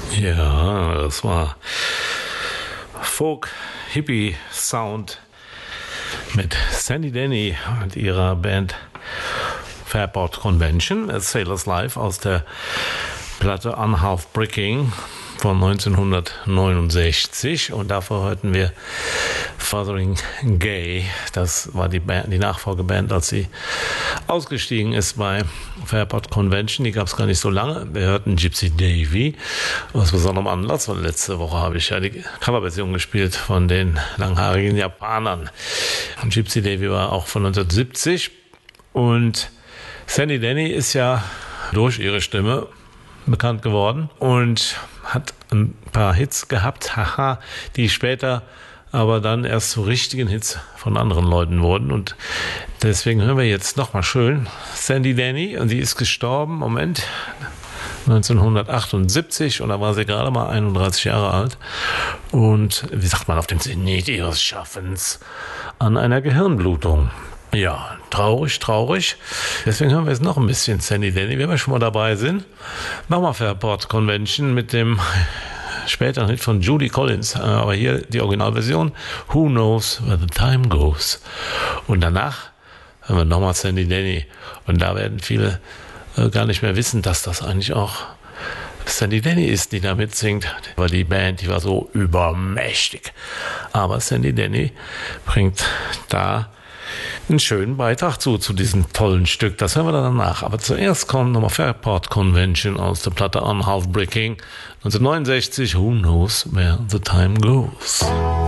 Ja, das war Folk-Hippie-Sound mit Sandy Denny und ihrer Band Fairport Convention, A Sailor's Life aus der Platte Unhalf Bricking von 1969, und davor hörten wir Wuthering Gay. Das war die Nachfolgeband, als sie ausgestiegen ist bei Fairport Convention. Die gab es gar nicht so lange. Wir hörten Gypsy Davy aus besonderem Anlass, weil letzte Woche habe ich ja die Coverversion gespielt von den langhaarigen Japanern. Und Gypsy Davy war auch von 1970, und Sandy Denny ist ja durch ihre Stimme bekannt geworden und hat ein paar Hits gehabt, die später aber dann erst zu richtigen Hits von anderen Leuten wurden. Und deswegen hören wir jetzt nochmal schön Sandy Denny, und sie ist gestorben, 1978, und da war sie gerade mal 31 Jahre alt und, wie sagt man, auf dem Zenit ihres Schaffens, an einer Gehirnblutung. Ja, traurig. Deswegen hören wir jetzt noch ein bisschen Sandy Denny, wenn wir schon mal dabei sind. Nochmal Fairport Convention mit dem späteren Hit von Judy Collins, aber hier die Originalversion, Who Knows Where the Time Goes. Und danach hören wir nochmal Sandy Denny, und da werden viele gar nicht mehr wissen, dass das eigentlich auch Sandy Denny ist, die da mitsingt, weil die Band, die war so übermächtig. Aber Sandy Denny bringt da einen schönen Beitrag zu diesem tollen Stück. Das hören wir dann danach. Aber zuerst kommt nochmal Fairport Convention aus der Platte Unhalf Bricking 1969, Who Knows Where the Time Goes.